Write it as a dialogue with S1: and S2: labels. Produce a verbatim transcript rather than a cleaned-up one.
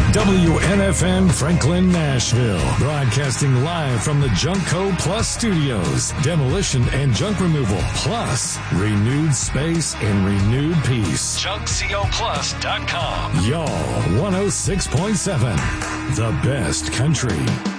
S1: W N F M Franklin, Nashville. Broadcasting live from the Junkco Plus Studios. Demolition and junk removal plus renewed space and renewed peace. junk co plus dot com. Y'all one oh six point seven. The best country.